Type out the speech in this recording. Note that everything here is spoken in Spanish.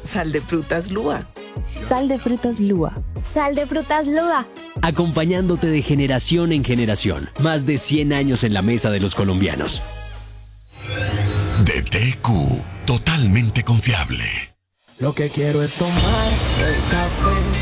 Sal de frutas Lua. Sal de frutas Lua. Sal de frutas Lua. Acompañándote de generación en generación. Más de 100 años en la mesa de los colombianos. DTQ, totalmente confiable. Lo que quiero es tomar el café